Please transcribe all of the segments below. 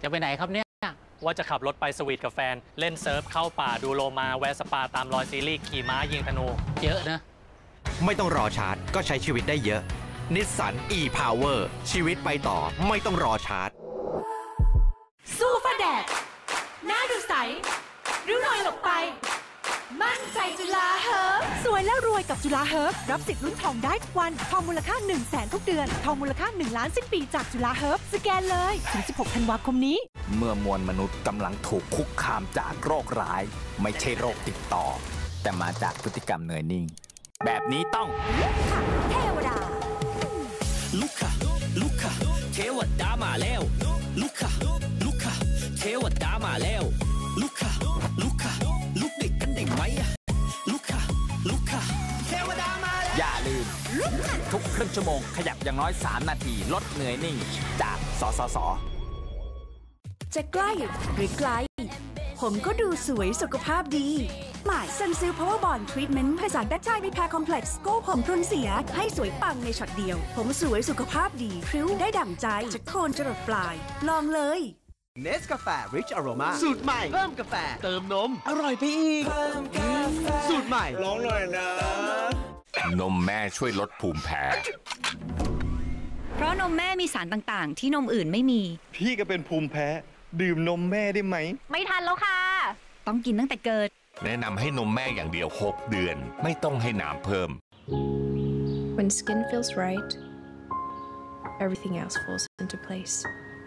จะไปไหนครับเนี่ยว่าจะขับรถไปสวีทกับแฟนเล่นเซิร์ฟเข้าป่าดูโลมาแวะสปาตามรอยซีรีส์ขี่ม้ายิงธนูเยอะนะไม่ต้องรอชาร์จก็ใช้ชีวิตได้เยอะ Nissan e-Power ชีวิตไปต่อไม่ต้องรอชาร์จสู้ฟ้าแดดหน้าดูใสริ้วรอยหลบไปมั่นใจจุฬาเฮิร์บสวยและรวยกับจุฬาเฮิร์บรับสิทธิ์ลุ้นทองได้ทุกวันทองมูลค่า 100,000 ทุกเดือนทองมูลค่า1 ล้านสิ้นปีจากจุฬาเฮิร์บสแกนเลยถึง16 ธันวาคมนี้เมื่อมวลมนุษย์กำลังถูกคุกคามจากโรคร้ายไม่ใช่โรคติดต่อแต่มาจากพฤติกรรมเหนื่อยนิ่งแบบนี้ต้องลุกค่ะเทวดาลุกค่ะลุกค่ะเทวดามาแล้วลุกค่ะลุกค่ะเทวดามาแล้วลุกค่ะลุกค่ะลุกเด็กกันได้ไหมลุกค่ะลุกค่ะเทวดามาแล้วอย่าลืมทุกครึ่งชั่วโมงขยับอย่างน้อย3 นาทีลดเหนื่อยนิ่งจากสสส. จะใกล้หรือไกลผมก็ดูสวยสุขภาพดีหมายซันซิลพาวเวอร์บอนด์ทรีทเมนต์ผสานแบคไทรีแพร์คอมเพล็กซ์โก้ผมพรุนเสียให้สวยปังในช็อตเดียวผมสวยสุขภาพดีพริ้วได้ดั่งใจจะโคนจรดปลายลองเลยเนสกาแฟ Rich Aroma สูตรใหม่เพิ่มกาแฟเติมนมอร่อยไปอีกสูตรใหม่ลองหน่อยนะนมแม่ช่วยลดภูมิแพ้เพราะนมแม่มีสารต่างๆที่นมอื่นไม่มีพี่ก็เป็นภูมิแพ้ดื่มนมแม่ได้ไหมไม่ทันแล้วค่ะต้องกินตั้งแต่เกิดแนะนำให้นมแม่อย่างเดียว6 เดือนไม่ต้องให้น้ำเพิ่ม When skin feels right everything else falls into place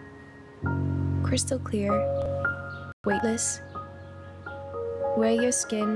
crystal clear weightless wear your skin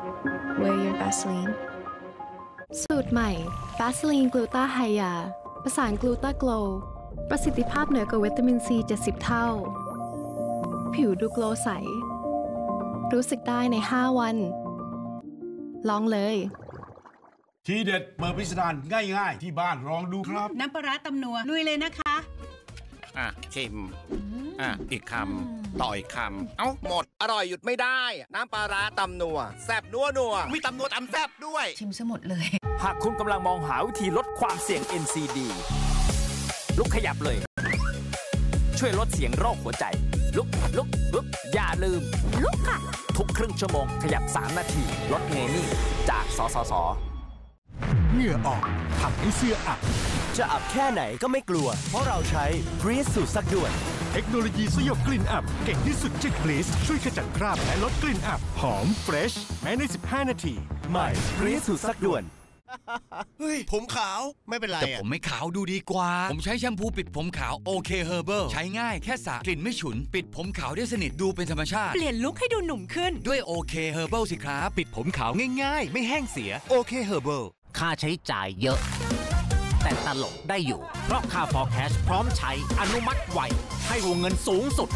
wear your Vaseline สูตรใหม่ Vaseline Gluta Hya ประสานกลูตาโกลประสิทธิภาพเหนือกว่าวิตามินซี70 เท่าผิวดูโกลว์ใสรู้สึกได้ใน5 วันลองเลยทีเด็ดเปิดพิสดารง่ายๆที่บ้านลองดูครับน้ำปลาร้าตำนัวลุยเลยนะคะชิมอีกคำต่ออีกคำเอ้าหมดอร่อยหยุดไม่ได้น้ำปลาร้าตำนัวแซ่บนัวมีตำนัวตำแซ่บด้วยชิมซะหมดเลยหากคุณกำลังมองหาวิธีลดความเสี่ยง NCD ลุกขยับเลยช่วยลดเสียงโรคหัวใจลุกอย่าลืมลุกค่ะทุกครึ่งชั่วโมงขยับ3 นาทีลดเหนื่อยนิ่งจากสสส. เหงื่อออกทำให้เสื้ออับจะอับแค่ไหนก็ไม่กลัวเพราะเราใช้ Breeze สูตรซักด่วนเทคโนโลยีสยบกลิ่นอับเก่งที่สุดจาก Breeze ช่วยขจัดคราบและลดกลิ่นอับหอมเฟรชแม้ใน15 นาทีใหม่ Breeze สูตรซักด่วนเฮ้ยผมขาวไม่เป็นไรแต่ผมไม่ขาวดูดีกว่าผมใช้แชมพูปิดผมขาวโอเคเฮอร์เบิลใช้ง่ายแค่สระกลิ่นไม่ฉุนปิดผมขาวได้สนิทดูเป็นธรรมชาติเปลี่ยนลุคให้ดูหนุ่มขึ้นด้วยโอเคเฮอร์เบิลสิครับปิดผมขาวง่ายๆไม่แห้งเสียโอเคเฮอร์เบิลค่าใช้จ่ายเยอะแต่ตลกได้อยู่เพราะค่า for cash พร้อมใช้อนุมัติไวให้วงเงินสูงสุด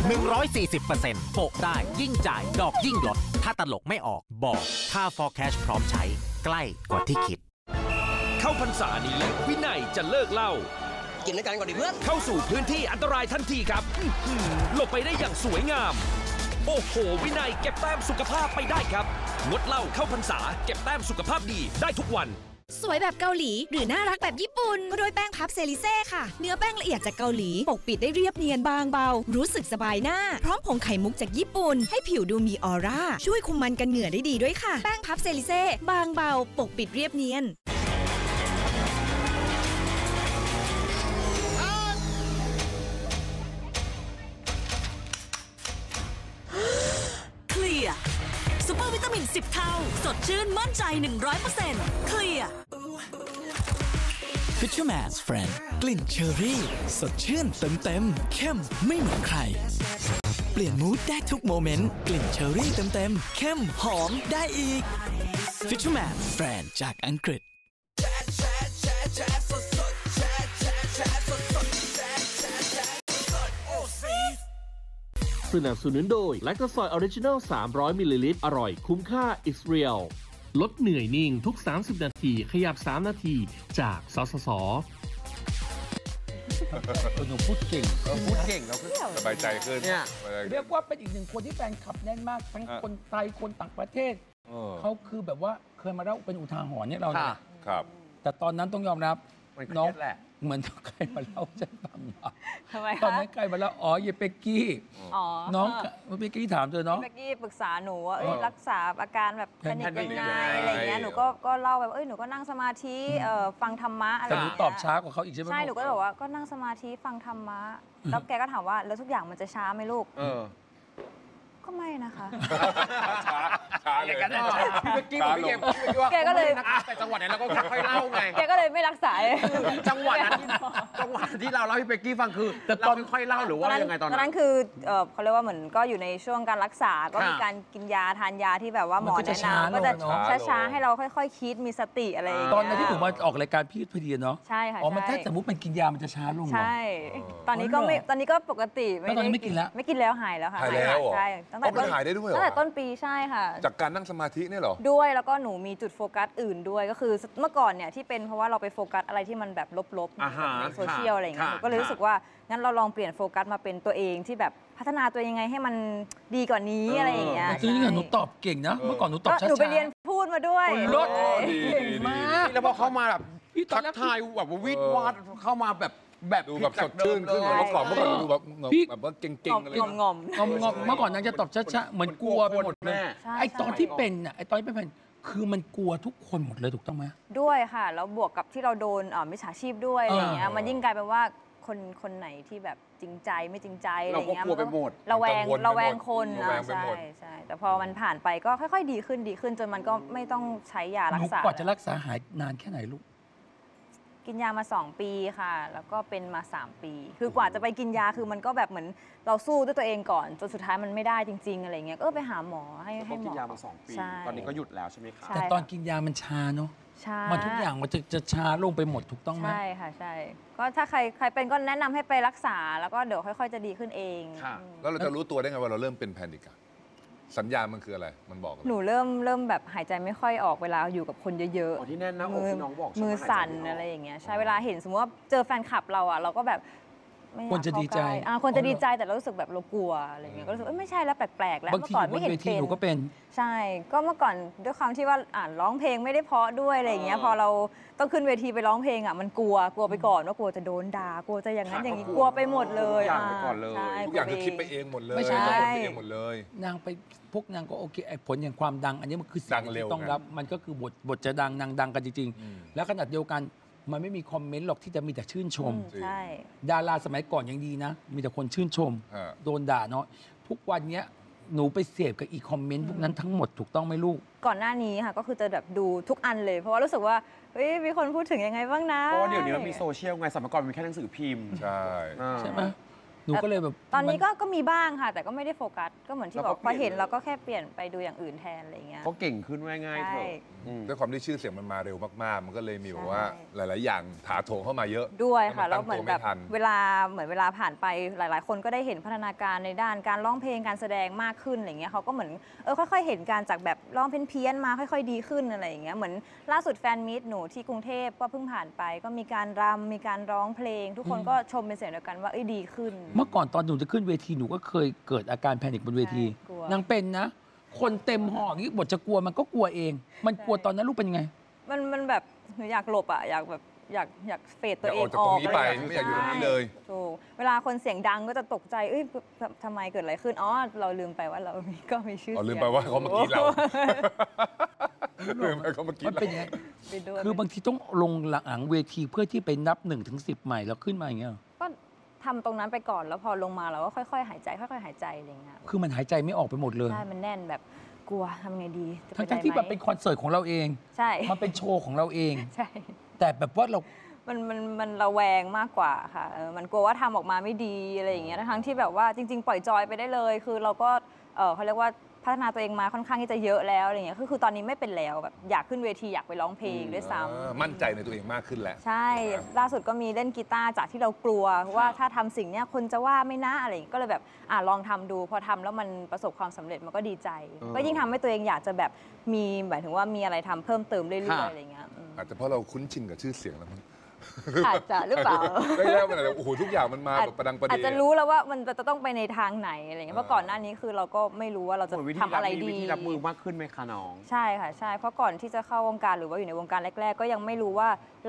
140% โปะได้ยิ่งจ่ายดอกยิ่งลดถ้าตลกไม่ออกบอกค่า for cash พร้อมใช้ใกล้กว่าที่คิดเข้าพรรษานี้วินัยจะเลิกเหล้ากินด้วยกันก่อนดิเพื่อนเข้าสู่พื้นที่อันตรายทันทีครับหลบไปได้อย่างสวยงามโอ้โหวินัยเก็บแต้มสุขภาพไปได้ครับงดเหล้าเข้าพรรษาเก็บแต้มสุขภาพดีได้ทุกวันสวยแบบเกาหลีหรือน่ารักแบบญี่ปุ่นก็ด้วยแป้งพับเซริเซ่ค่ะเนื้อแป้งละเอียดจากเกาหลีปกปิดได้เรียบเนียนบางเบารู้สึกสบายหน้าพร้อมผงไข่มุกจากญี่ปุ่นให้ผิวดูมีออร่าช่วยคุมมันกันเหงื่อได้ดีด้วยค่ะแป้งพับเซริเซ่บางเบาปกปิดเรียบเนียนซุปเปอร์วิตามิน10 เท่าสดชื่นมั่นใจ 100% เคลียร์ Fisherman's Friend กลิ่นเชอร์รี่สดชื่นเต็มเข้มไม่เหมือนใครเปลี่ยนมูดได้ทุกโมเมนต์กลิ่นเชอร์รี่เต็มเข้มหอมได้อีก Fisherman's Friend จากอังกฤษสนับสนุนโดยแลคโตซอยออริจินัล300 มิลลิลิตรอร่อยคุ้มค่า It's Real ลดเหนื่อยนิ่งทุก30 นาทีขยับ3 นาทีจากสสส. หนูพูดเก่งเราก็สบายใจขึ้นเรียกว่าเป็นอีกหนึ่งคนที่แฟนคลับแน่นมากทั้งคนไทยคนต่างประเทศเขาคือแบบว่าเคยมาเล่าเป็นอุทาหรณ์เนี่ยเราเนี่ยแต่ตอนนั้นต้องยอมรับน้องเหมือนใครมาเล่าฉันฟังว่าทำไมคะตอนนั้นใครมาเล่าอ๋อเยเป็กกี้อ๋อน้องเเป็กกี้ถามเธอเนาะเบกกี้ปรึกษาหนูว่าว่ารักษาอาการแบบแพนิคยังไงอะไรเงี้ยหนูก็เล่าแบบหนูก็นั่งสมาธิฟังธรรมะอะไรแต่หนูเงี้ยตอบช้ากว่าเขาอีกใช่ไหมใช่หนูก็บอกว่าก็นั่งสมาธิฟังธรรมะแล้วแกก็ถามว่าแล้วทุกอย่างมันจะช้าไหมลูกก็ไม่นะคะช้าเลยพี่เบกกี้บอกพี่เกมว่าแกก็เลยแต่จังหวะนั้นเราก็ค่อยเล่าไงแกก็เลยไม่รักษาจังหวะที่เราเล่าให้เบกกี้ฟังคือเราค่อยเล่าหรือว่ายังไงตอนนั้นคือเขาเรียกว่าเหมือนก็อยู่ในช่วงการรักษาก็มีการกินยาทานยาที่แบบว่าหมอแนะนำก็จะช้าๆให้เราค่อยๆคิดมีสติอะไรอย่างเงี้ยตอนนั้นที่หนูมาออกรายการพี่พอดีเนาะใช่ค่ะอ๋อมันถ้าสมมติมันกินยามันจะช้าลงใช่ตอนนี้ก็ปกติตอนนี้ไม่กินแล้วไม่กินแล้วหายแล้วค่ะหายแล้วเหรอใช่ตั้งแต่มันหายได้ด้วยเหรอตั้งแต่ต้นปีใช่ค่ะจากการนั่งสมาธิเนี่ยเหรอด้วยแล้วก็หนูมีจุดโฟกัสอื่นด้วยก็คือเมื่อก่อนเนี่ยที่เป็นเพราะว่าเราไปโฟกัสอะไรที่มันแบบลบๆในโซเชียลอะไรอย่างเงี้ยหนูก็เลยรู้สึกว่างั้นเราลองเปลี่ยนโฟกัสมาเป็นตัวเองที่แบบพัฒนาตัวยังไงให้มันดีกว่านี้อะไรอย่างเงี้ยจริงๆหนูตอบเก่งนะเมื่อก่อนหนูตอบช้าๆหนูไปเรียนพูดมาด้วยรถเก่งมากแล้วพอเข้ามาแบบทักทายแบบวิดวาดเข้ามาแบบดูแบบสดชื่นขึ้นเมื่อก่อนดูแบบว่าเก่งๆอะไรงอมเมื่อก่อนนางจะตอบช้าๆเหมือนกลัวไปหมดเลยไอ้ตอนที่เป็นน่ะไอ้ตอนที่เป็นคือมันกลัวทุกคนหมดเลยถูกต้องไหมด้วยค่ะแล้วบวกกับที่เราโดนมิจฉาชีพด้วยอะไรอย่างเงี้ยมันยิ่งกลายเป็นว่าคนไหนที่แบบจริงใจไม่จริงใจอะไรอย่างเงี้ยเราก็กลัวไปหมดระแวงคนใช่แต่พอมันผ่านไปก็ค่อยๆดีขึ้นจนมันก็ไม่ต้องใช้ยารักษากว่าจะรักษาหายนานแค่ไหนลูกกินยามา2 ปีค่ะแล้วก็เป็นมา3 ปีคือกว่าจะไปกินยาคือมันก็แบบเหมือนเราสู้ด้วยตัวเองก่อนจนสุดท้ายมันไม่ได้จริงๆอะไรเงี้ยก็ไปหาหมอให้หมอกินยามา2 ปีตอนนี้ก็หยุดแล้วใช่ไหมครับแต่ตอนกินยามันชาเนาะมันทุกอย่างมันจะชาลงไปหมดถูกต้องไหมใช่ค่ะใช่ก็ถ้าใครเป็นก็แนะนำให้ไปรักษาแล้วก็เดี๋ยวค่อยๆจะดีขึ้นเองแล้วเราจะรู้ตัวได้ไงว่าเราเริ่มเป็นแพนิคอะสัญญาณมันคืออะไรมันบอกหนูเริ่มแบบหายใจไม่ค่อยออกเวลาอยู่กับคนเยอะๆที่แน่นนะน้องบอกมือสั่นอะไรอย่างเงี้ยใช่เวลาเห็นสมมติว่าเจอแฟนคลับเราอ่ะเราก็แบบคนจะดีใจคนจะดีใจแต่เรารู้สึกแบบเรากลัวอะไรเงี้ยก็รู้สึกไม่ใช่แล้วแปลกๆแล้วเมื่อก่อนไม่เห็นเป็นหนูก็เป็นใช่ก็เมื่อก่อนด้วยความที่ว่าร้องเพลงไม่ได้เพราะด้วยอะไรเงี้ยพอเราต้องขึ้นเวทีไปร้องเพลงอ่ะมันกลัวไปก่อนว่ากลัวจะโดนด่ากลัวจะอย่างนั้นอย่างนี้กลัวไปหมดเลยทุกอย่างคือคิดไปเองหมดเลยไม่ใช่ไปเองหมดเลยนางไปพวกนางก็โอเคไอ้ผลอย่างความดังอันนี้มันคือสิ่งที่ต้องรับมันก็คือบทจะดังนางดังกันจริงๆแล้วขนาดเดียวกันมันไม่มีคอมเมนต์หรอกที่จะมีแต่ชื่นชมดาราสมัยก่อนยังดีนะมีแต่คนชื่นชมโดนด่าเนาะทุกวันนี้หนูไปเสพกับอีคอมเมนต์พวกนั้นทั้งหมดถูกต้องไหมลูกก่อนหน้านี้ค่ะก็คือจะแบบดูทุกอันเลยเพราะว่ารู้สึกว่าเฮ้ยมีคนพูดถึงยังไงบ้างนะเพราะว่าเดี๋ยวนี้มันมีโซเชียลไงสมัยก่อนมีแค่หนังสือพิมพ์ใช่ไหมหนูก็เลยแบบตอนนี้ก็มีบ้างค่ะแต่ก็ไม่ได้โฟกัสก็เหมือนที่บอกพอเห็นเราก็แค่เปลี่ยนไปดูอย่างอื่นแทนอะไรเงี้ยก็เก่งขึ้นง่ายๆเถอะด้วยความที่ชื่อเสียงมันมาเร็วมากๆมันก็เลยมีแบบว่าหลายๆอย่างถาโถมเข้ามาเยอะด้วยค่ะแล้วเหมือนแบบเวลาผ่านไปหลายๆคนก็ได้เห็นพัฒนาการในด้านการร้องเพลงการแสดงมากขึ้นอะไรเงี้ยเขาก็เหมือนค่อยๆเห็นการจากแบบร้องเพี้ยนมาค่อยๆดีขึ้นอะไรอย่างเงี้ยเหมือนล่าสุดแฟนมีตหนูที่กรุงเทพก็เพิ่งผ่านไปก็มีการรำมีการร้องเพลงทุกคนก็ชมเป็นเสียงเดียวกันว่าดีขึ้นเมื่อก่อนตอนหนูจะขึ้นเวทีหนูก็เคยเกิดอาการแพนิคบนเวทีนางเป็นนะคนเต็มหออย่างนี้บทจะกลัวมันก็กลัวเองมันกลัวตอนนั้นลูกเป็นไงมันแบบหนูอยากหลบอ่ะอยากแบบอยากเฟดตัวเองออกไปไม่อยากอยู่ตรงนี้เลยถูกเวลาคนเสียงดังก็จะตกใจทำไมเกิดอะไรขึ้นเราลืมไปว่าเราก็มีชื่อลืมไปว่าเขามากินเราลืมไปเขามากินเราเป็นยังไงคือบางทีต้องลงหลังเวทีเพื่อที่ไปนับ1 ถึง 10ใหม่แล้วขึ้นมาอย่างเงี้ยก็ทำตรงนั้นไปก่อนแล้วพอลงมาเราก็ค่อยๆหายใจอะไรเงี้ยคือมันหายใจไม่ออกไปหมดเลยใช่มันแน่นแบบกลัวทำไงดีทั้งที่มันเป็นคอนเสิร์ตของเราเองใช่มันเป็นโชว์ของเราเองใช่แต่แบบว่าเรามันระแวงมากกว่าค่ะมันกลัวว่าทำออกมาไม่ดีอะไรอย่างเงี้ยทั้งที่แบบว่าจริงๆปล่อยจอยไปได้เลยคือเราก็เขาเรียกว่าพัฒนาตัวเองมาค่อนข้างที่จะเยอะแล้วอะไรเงี้ยคือตอนนี้ไม่เป็นแล้วแบบอยากขึ้นเวทีอยากไปร้องเพลงด้วยซ้ำมั่นใจในตัวเองมากขึ้นแล้วใช่ล่าสุดก็มีเล่นกีตาร์จากที่เรากลัวว่าถ้าทำสิ่งนี้คนจะว่าไม่น่าอะไรก็เลยแบบลองทำดูพอทำแล้วมันประสบความสำเร็จมันก็ดีใจก็ยิ่งทำให้ตัวเองอยากจะแบบมีหมายถึงว่ามีอะไรทำเพิ่มเติมเรื่อยๆอะไรเงี้ยอาจจะเพราะเราคุ้นชินกับชื่อเสียงแล้วมั้งอาจจะหรือเปล่าไม่ใช่มันอะไรโอ้โหทุกอย่างมันมาแบบประดังประเดี๋ยวอาจจะรู้แล้วว่ามันจะต้องไปในทางไหนอะไรเงี้ยเพราะก่อนหน้านี้คือเราก็ไม่รู้ว่าเราจะทำอะไรดีวิธีรับมือมากขึ้นไหมคะน้องใช่ค่ะใช่เพราะก่อนที่จะเข้าวงการหรือว่าอยู่ในวงการแรกๆก็ยังไม่รู้ว่า